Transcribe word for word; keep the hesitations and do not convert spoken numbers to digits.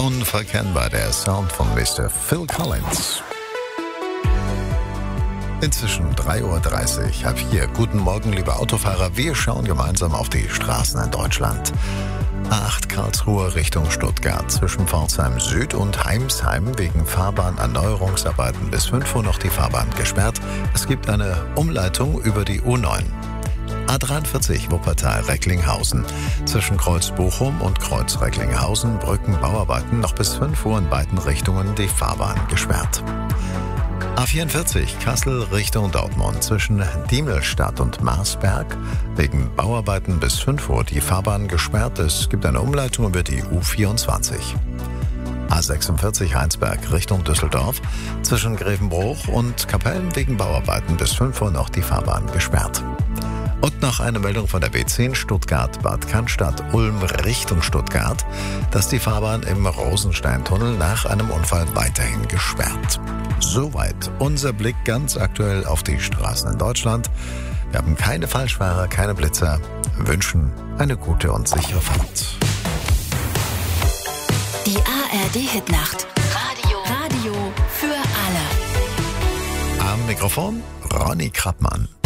Unverkennbar der Sound von Mister Phil Collins. Inzwischen drei Uhr dreißig. Ab hier. Guten Morgen, liebe Autofahrer. Wir schauen gemeinsam auf die Straßen in Deutschland. A acht Karlsruhe Richtung Stuttgart. Zwischen Pforzheim Süd und Heimsheim wegen Fahrbahnerneuerungsarbeiten bis fünf Uhr noch die Fahrbahn gesperrt. Es gibt eine Umleitung über die U neun. A dreiundvierzig Wuppertal-Recklinghausen. Zwischen Kreuz Bochum und Kreuz Recklinghausen Brückenbauarbeiten noch bis fünf Uhr in beiden Richtungen die Fahrbahn gesperrt. A vierundvierzig Kassel Richtung Dortmund. Zwischen Diemelstadt und Marsberg wegen Bauarbeiten bis fünf Uhr die Fahrbahn gesperrt. Es gibt eine Umleitung über die U vierundzwanzig. A sechsundvierzig Heinsberg Richtung Düsseldorf. Zwischen Grevenbruch und Kapellen wegen Bauarbeiten bis fünf Uhr noch die Fahrbahn gesperrt. Und noch eine Meldung von der B zehn Stuttgart-Bad Cannstatt-Ulm Richtung Stuttgart, dass die Fahrbahn im Rosensteintunnel nach einem Unfall weiterhin gesperrt. Soweit unser Blick ganz aktuell auf die Straßen in Deutschland. Wir haben keine Falschfahrer, keine Blitzer, wünschen eine gute und sichere Fahrt. Die A R D-Hitnacht. Radio. Radio für alle. Am Mikrofon Ronny Krappmann.